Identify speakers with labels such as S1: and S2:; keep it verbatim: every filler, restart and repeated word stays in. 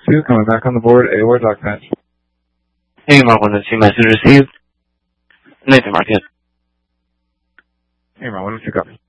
S1: two, coming back on the board, A W A R dock patch.
S2: Hey, Mark one oh two, message received. Nathan Market.
S1: Hey, Mark one oh two, copy.